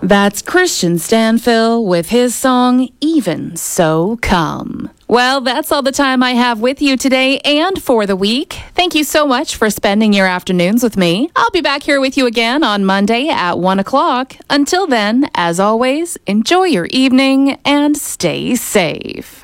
That's Christian Stanfill with his song, Even So Come. Well, that's all the time I have with you today and for the week. Thank you so much for spending your afternoons with me. I'll be back here with you again on Monday at 1 o'clock. Until then, as always, enjoy your evening and stay safe.